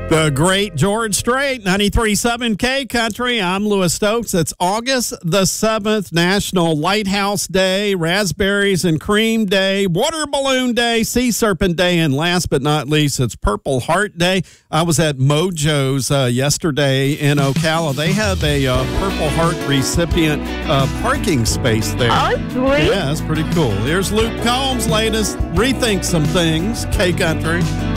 The great George Strait, 93.7 K Country. I'm Lewis Stokes. It's August the 7th, National Lighthouse Day, Raspberries and Cream Day, Water Balloon Day, Sea Serpent Day, and last but not least, it's Purple Heart Day. I was at Mojo's yesterday in Ocala. They have a Purple Heart recipient parking space there. Oh, sweet. Yeah, that's pretty cool. Here's Luke Combs' latest Rethink Some Things, K Country.